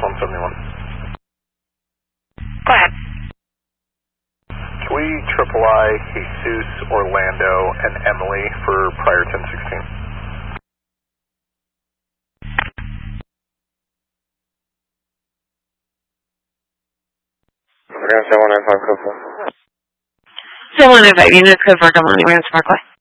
171. Go ahead. Can we triple I Jesus, Orlando, and Emily for prior 1016? We're going to say 195 code 4. 195 units, code for Double Parkway.